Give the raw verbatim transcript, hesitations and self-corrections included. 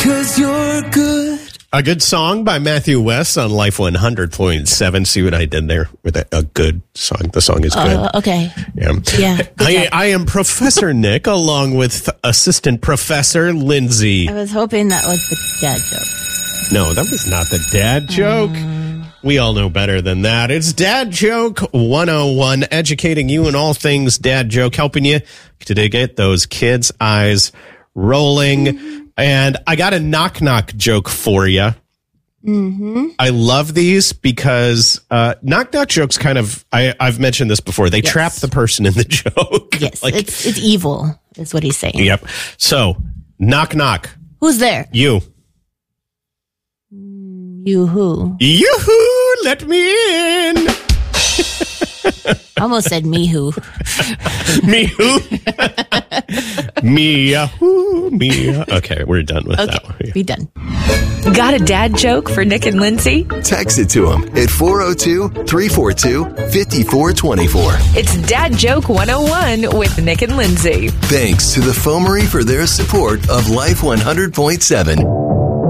'cause you're good. A good song by Matthew West on Life one hundred point seven. See what I did there with a, a good song. The song is good. Uh, okay. Yeah. Yeah. I, I am Professor Nick along with Assistant Professor Lindsay. I was hoping that was the dad joke. No, that was not the dad joke. Um, we all know better than that. It's Dad Joke one oh one, educating you in all things dad joke, helping you to get those kids' eyes rolling. Mm-hmm. And I got a knock knock joke for you. Mm-hmm. I love these because uh, knock knock jokes kind of, I, I've mentioned this before, they yes. trap the person in the joke. Yes, like, it's it's evil, is what he's saying. Yep. So, knock knock. Who's there? You. You who? Yoo-hoo! Let me in! I almost said me who. Me who? Me who? Me. Okay, we're done with okay, that one. Yeah. Be done. Got a dad joke for Nick and Lindsay? Text it to them at four oh two, three four two, five four two four. It's Dad Joke one oh one with Nick and Lindsay. Thanks to the Foamery for their support of Life one hundred point seven.